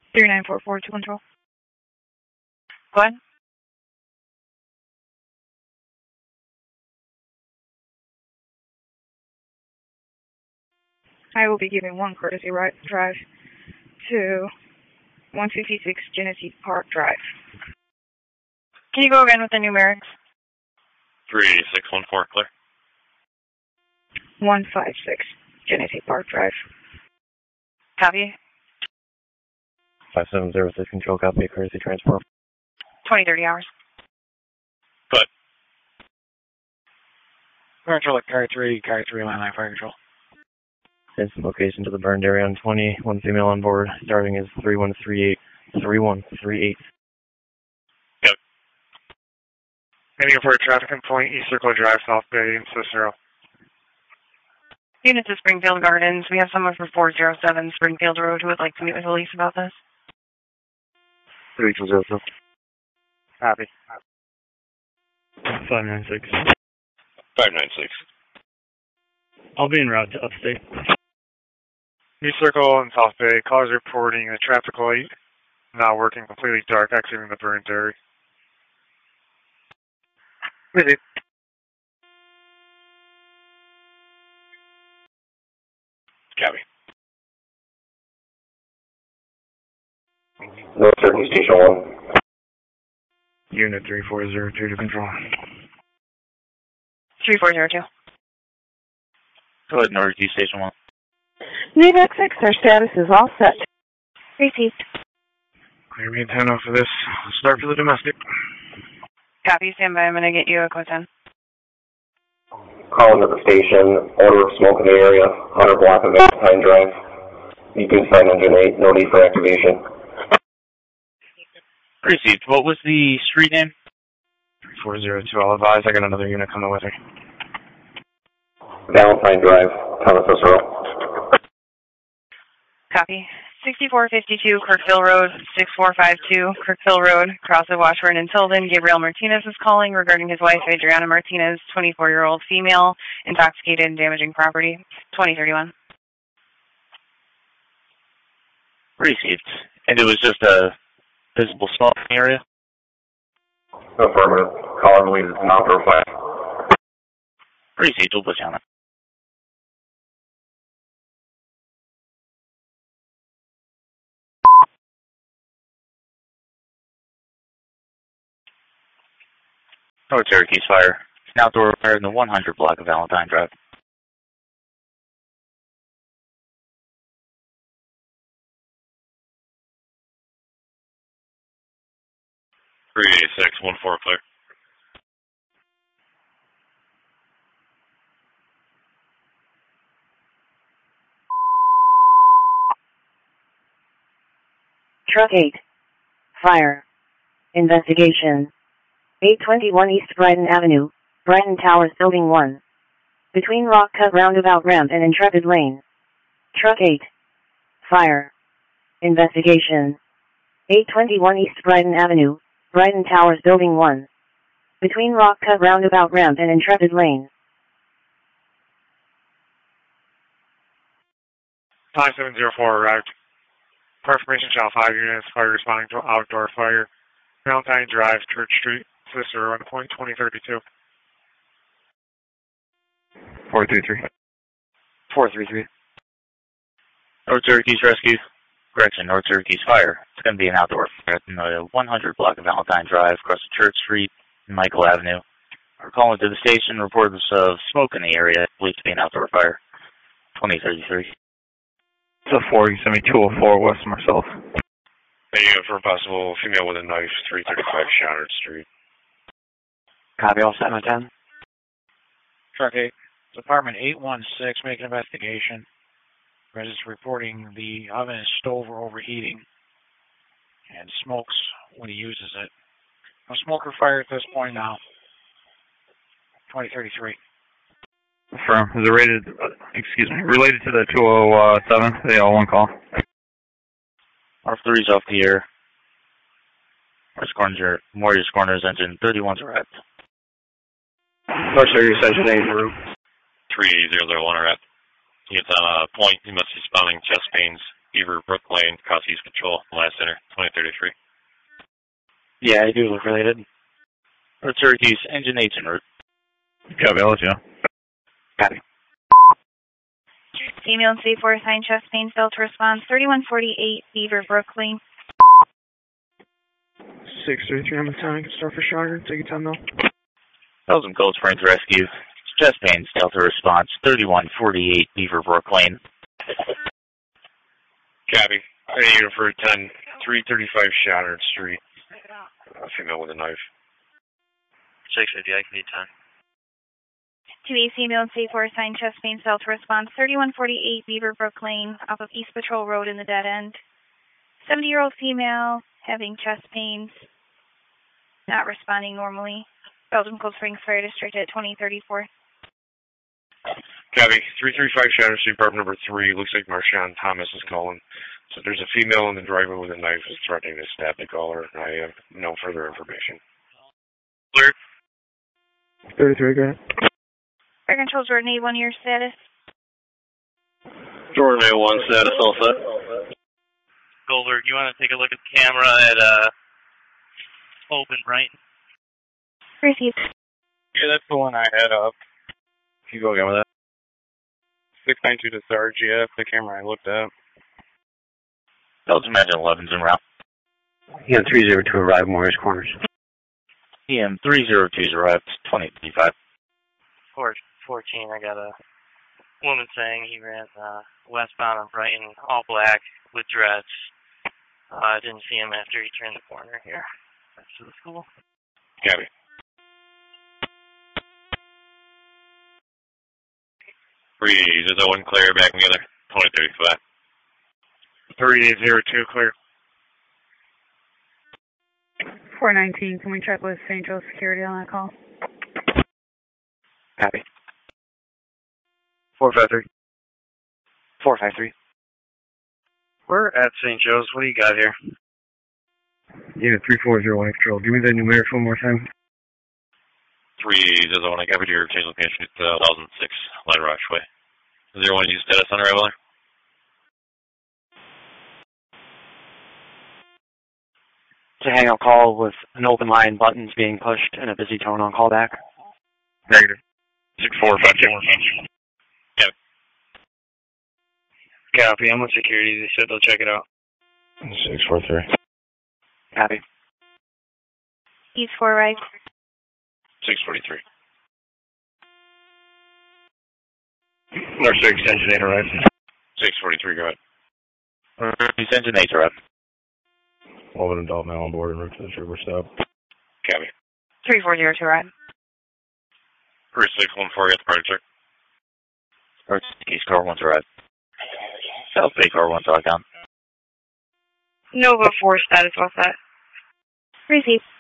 3944 to control. Go ahead. I will be giving one courtesy drive to 156 Genesee Park Drive. Can you go again with the numerics? 38614, clear. 156 Genesee Park Drive. Copy. 5706 control, copy, courtesy transport. 20-30 hours. Good. Control at car 3, line fire control. Instant location to the burned area on 20, one female on board, starting is 3138. 3138. Yep. Heading for a traffic point, East Circle Drive, South Bay, in Cicero. Unit to Springfield Gardens. We have someone for 407 Springfield Road who would like to meet with police about this. 3207. Copy. 596. 596. I'll be en route to upstate. East Circle and South Bay. Callers reporting a traffic light not working, completely dark, exiting the burned area. Busy. Copy. North Turkey Station 1. Unit 3402 to control. 3402. Go ahead, Northeast Station 1. NAVAC 6, our status is all set. Received. Clear me 10 off of this. Let's start for the domestic. Copy, stand by. I'm going to get you a quote 10. Calling to the station. Order of smoke in the area. 100 block of Valentine Drive. Beacon sign engine 8. No need for activation. Received. What was the street name? 3402. I'll advise. I got another unit coming with me. Valentine Drive. Thomas Cicero. Copy. 6452 Kirkville Road, 6452 Kirkville Road, cross of Washburn and Tilden. Gabriel Martinez is calling regarding his wife, Adriana Martinez, 24-year-old female, intoxicated and damaging property. 2031. Received. And it was just a visible smoke area? Affirmative. Caller believes it's an outdoor fire. Received. We'll put you on it. North Syracuse fire. It's an outdoor fire in the 100 block of Valentine Drive. Three 614, clear. Truck 8. Fire. Investigation. 821 East Brighton Avenue, Brighton Towers Building 1. Between Rock Cut Roundabout Ramp and Intrepid Lane. Truck 8. Fire. Investigation. 821 East Brighton Avenue, Brighton Towers Building 1. Between Rock Cut Roundabout Ramp and Intrepid Lane. 5704 arrived. Confirmation Channel 5 units, fire responding to outdoor fire. Valentine Drive, Church Street, Cicero, on point 2032. 433. 433. North Syracuse Rescue. Correction, North Syracuse Fire. It's going to be an outdoor fire in the 100 block of Valentine Drive, across the Church Street and Michael Avenue. We're calling to the station, reports of smoke in the area, believed to be an outdoor fire. 2033. It's a 4, you sent me 204 West Marcellus. Thank you for a possible female with a knife, 335 Shattered Street. Copy, all set, 10. Truck 8. Department 816, making investigation. Residents reporting the oven is stove or overheating and smokes when he uses it. No smoke or fire at this point now. 2033. Affirm. Is it related to the 207? They all one call. R3's off the air. Warriors Corners engine 31's arrived. North Syracuse engine 8 en route. 3001 arrived. He is on a point. He must be spouting chest pains. Beaver Brook Lane, Cross East Patrol, last center, 2033. Yeah, I do look related. North Syracuse, engine 8's en route. Copy, I'll let you know. Copy. Female C4 assigned chest pain, failed to respond. 3148 Beaver Brook Lane. 633, I'm assigned. Start for Shire. Take your time now. Belgium Cold Springs Rescue. Chest pain, failed to response. 3148 Beaver Brook Lane. Copy. I need you for 10, 335 Shattered Street. Female with a knife. 650, I can need 10. 2A female C4 assigned chest pain, failed to respond. 3148 Beaver Brook Lane off of East Patrol Road in the dead end. 70-year-old female having chest pains, not responding normally. Belgium Cold Springs Fire District at 2034. Copy. 335 Shattered Street, apartment number 3. Looks like Marshawn Thomas is calling. So there's a female in the driveway with a knife who's threatening to stab the caller. I have no further information. Clear. 33, go ahead. Fire Control Jordan A1, your status? Jordan A1, status all set. Goldberg, you want to take a look at the camera at Hope and Brighton? Received. Yeah, that's the one I had up. Can you go again with that? 692 to Sarge, yeah, that's the camera I looked at. Belgium engine 11's en route. EM 302 arrived, Morris Corners. EM 302's arrived, 2035. 14, I got a woman saying he ran westbound on Brighton, all black, with dreads. I didn't see him after he turned the corner here. That's to the school. Copy. Freeze, is that one clear, back together? 2035. 3802, clear. 419, can we check with St. Joe Security on that call? Copy. 453. 453. We're at St. Joe's. What do you got here? Unit 3401 Control. Give me the numerics one more time. 301, I covered your change location at 1006 Line Rush Way. 01, use status on arrival there. It's a hang-up call with an open line, buttons being pushed, and a busy tone on callback. Negative. 6452. Yep. Copy. I'm with security. They said they'll check it out. 643. Copy. East 4 right. 643. North 6, engine 8 arrived. 643, go ahead. East engine 8's arrived. 11 adult male on board en route to the trooper stop. Copy. 3402 right. First 614, get the party, sir. North East Car 1's arrived. South Bay Car 1's locked down. Nova 4 status, what's that? Received.